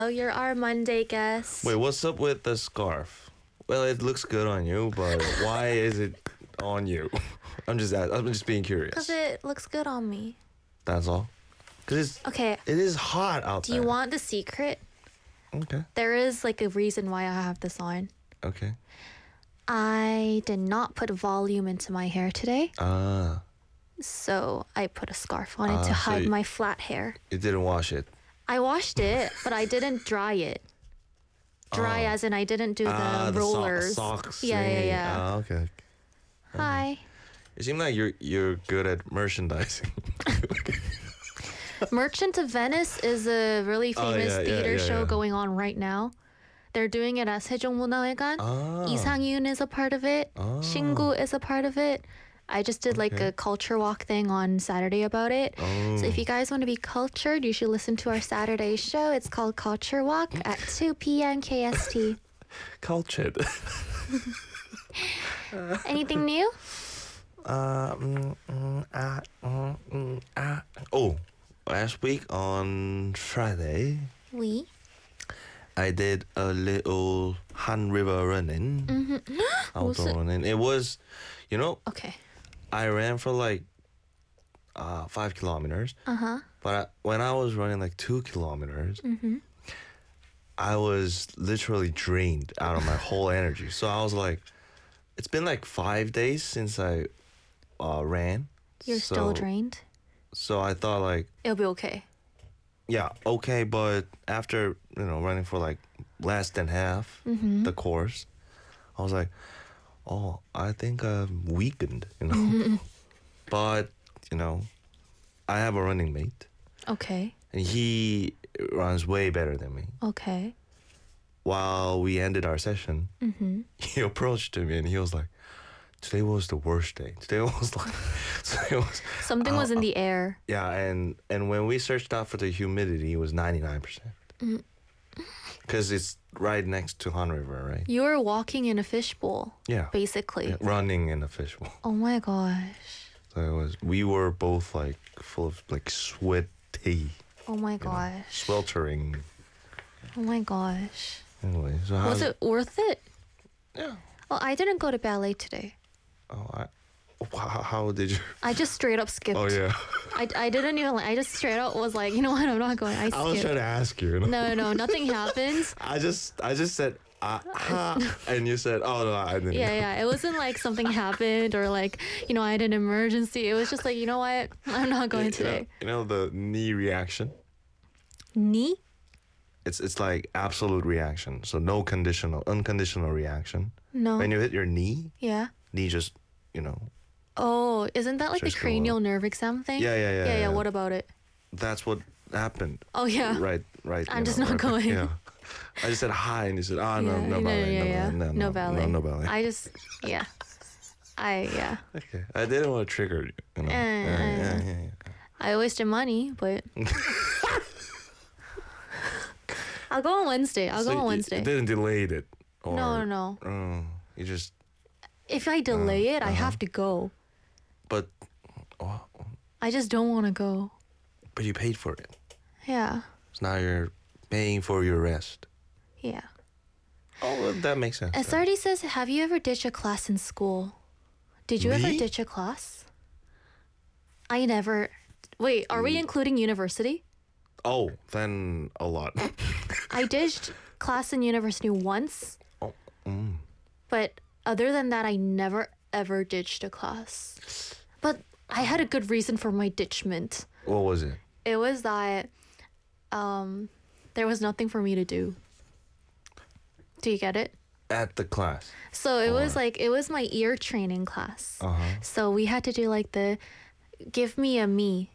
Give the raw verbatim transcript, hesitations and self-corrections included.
Oh, you're our Monday guest. Wait, what's up with the scarf? Well, it looks good on you, but why is it on you? I'm just I'm just being curious. Because it looks good on me. That's all. Cause it's Okay. it is hot out Do there. you want the secret? Okay. There is like a reason why I have this on. Okay. I did not put volume into my hair today, Ah, so I put a scarf on it Ah, to so hide you- my flat hair. you didn't wash it. I washed it, but I didn't dry it. Dry Oh. as in I didn't do the ah, the so- rollers. socks. Yeah, yeah, thingy. yeah. Ah, okay. Hi. It seems like you're you're good at merchandising. Merchant of Venice is a really Oh, famous yeah, yeah, theater yeah, show yeah. going on right now. They're doing it at 세종문화회관. Ah. Lee Sang-yoon is a part of it. Ah. Shingu is a part of it. I just did like Okay. a culture walk thing on Saturday about it. Oh. So if you guys want to be cultured, you should listen to our Saturday show. It's called Culture Walk at two p.m. K S T. Cultured. Anything new? Uh, mm, mm, ah, mm, mm, ah. Oh, last week on Friday, We. I did a little Han River running. Mm-hmm. Outdoor it? running. It was, you know, Okay. I ran for like uh, five kilometers. Uh-huh. But I, when I was running like two kilometers, Mm-hmm. I was literally drained out of my whole energy. So I was like, it's been like five days since I uh, ran. You're so, still drained? So I thought like, It'll be okay. yeah, okay, but after, you know, running for like less than half Mm-hmm. the course, I was like, oh, I think I'm weakened, you know. Mm-hmm. But, you know, I have a running mate, Okay. and he runs way better than me. Okay. While we ended our session, Mm-hmm. he approached me and he was like, today was the worst day. Today was like, today was, Something was uh, in the air. yeah, and, and when we searched out for the humidity, it was ninety-nine percent. Mm. Because it's right next to Han River, right? You were walking in a fishbowl, Yeah. basically. Yeah, running in a fishbowl. Oh my gosh. So it was, we were both like full of like sweaty, Oh my you know, gosh. sweltering. Oh my gosh. Anyway, so how Was it worth it? Yeah. Well, I didn't go to ballet today. Oh, I, how, how did you? I just straight up skipped. Oh yeah. I, I didn't even like, I just straight up was like, you know what, I'm not going. I I was skipped. trying to ask you. you know? No, no, nothing happened. I just, I just said, uh, ha, and you said, oh no, I didn't. Yeah, yeah. It wasn't like something happened or like, you know, I had an emergency. It was just like, you know what, I'm not going You know- today. You know the knee reaction. Knee? It's it's like absolute reaction. So no conditional, unconditional reaction. No. When you hit your knee, Yeah. knee just, you know, Oh, isn't that like the Just go cranial up. nerve exam thing? Yeah, yeah, yeah, Yeah, yeah. yeah. What about it? that's what happened. Oh, yeah. Right, right. I'm you just know, not right, going. Yeah. I just said hi, and you said, ah, no, yeah, no, yeah, ballet, yeah, no, yeah. ballet, no, no no, ballet. no, no ballet. I just, yeah. I, yeah. Okay, I didn't want to trigger you. you know? Eh, yeah, eh. yeah, yeah, yeah. I wasted money, but I'll go on Wednesday. I'll So go on you- Wednesday. You didn't delay it. Or, No, no, no. Oh, you just, If I delay it, I uh-huh. have to go. but, oh, I just don't want to go. but you paid for it. Yeah. So now you're paying for your rest. Yeah. Oh, well, that makes sense. S R D says, have you ever ditched a class in school? Did you ever Me? ditch a class? I never. Wait, are we including university? Oh, then a lot. I ditched class in university once, oh, mm. but other than that, I never ever ditched a class. But I had a good reason for my ditchment. What was it? It was that um, there was nothing for me to do. Do you get it? At the class. So it was Or- like, it was my ear training class. Uh huh. So we had to do like the give me a me